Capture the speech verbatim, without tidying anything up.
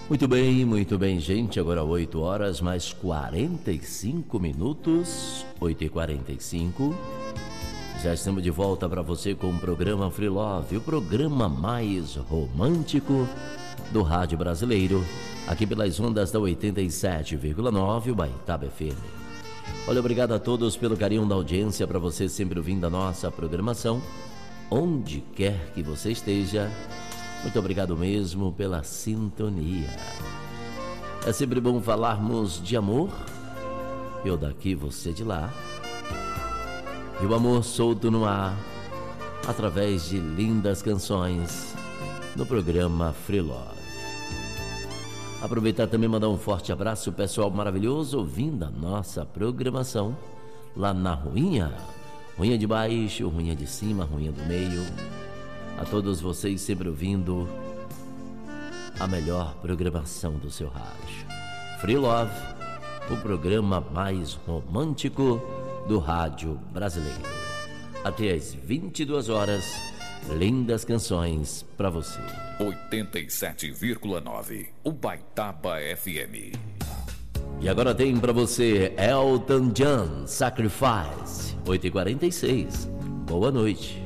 Muito bem, muito bem, gente. Agora oito horas mais quarenta e cinco minutos. oito e quarenta e cinco. Já estamos de volta para você com o programa Free Love, o programa mais romântico do rádio brasileiro, aqui pelas ondas da oitenta e sete vírgula nove, o Baitaba F M. Olha, obrigado a todos pelo carinho da audiência, para você sempre ouvindo a nossa programação, onde quer que você esteja. Muito obrigado mesmo pela sintonia. É sempre bom falarmos de amor, eu daqui, você de lá. E o amor solto no ar, através de lindas canções, no programa Free Love. Aproveitar também e mandar um forte abraço, pessoal maravilhoso, ouvindo a nossa programação lá na Ruinha. Ruinha de baixo, Ruinha de cima, Ruinha do meio. A todos vocês sempre ouvindo a melhor programação do seu rádio. Free Love, o programa mais romântico do rádio brasileiro. Até às vinte e duas horas, lindas canções para você. oitenta e sete vírgula nove, o Baitaba F M. E agora tem para você Elton John, Sacrifice, oito e quarenta e seis. Boa noite.